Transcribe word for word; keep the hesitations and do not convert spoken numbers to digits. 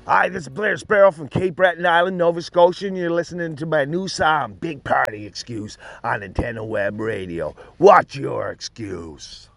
Hi, this is Blair Sparrow from Cape Breton Island, Nova Scotia, and you're listening to my new song, Big Party Excuse, on Nintendo Web Radio. What's your excuse?